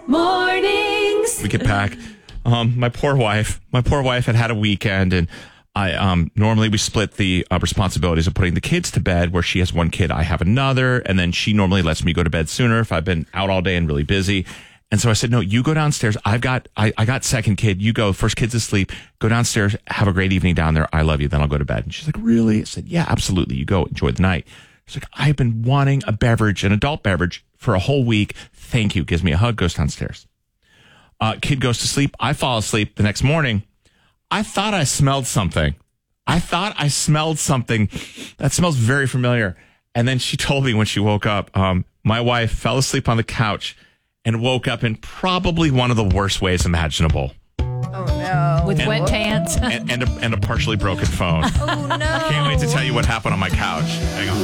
Mornings. We get back. My poor wife had a weekend, and I normally we split the responsibilities of putting the kids to bed. Where she has one kid, I have another, and then she normally lets me go to bed sooner if I've been out all day and really busy. And so I said, no, you go downstairs. I got second kid. You go. First kid's asleep. Go downstairs. Have a great evening down there. I love you. Then I'll go to bed. And she's like, really? I said, yeah, absolutely. You go. Enjoy the night. She's like, I've been wanting a beverage, an adult beverage, for a whole week. Thank you. Gives me a hug. Goes downstairs. Kid goes to sleep. I fall asleep. The next morning, I thought I smelled something. That smells very familiar. And then she told me when she woke up, my wife fell asleep on the couch and woke up in probably one of the worst ways imaginable. Oh, no. With wet pants. and a partially broken phone. Oh, no. Can't wait to tell you what happened on my couch. Hang on.